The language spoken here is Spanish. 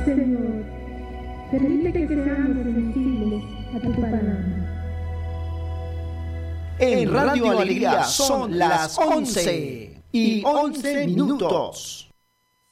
Señor, permite que seamos sensibles a tu palabra. En Radio Alegría son las 11:11 minutos.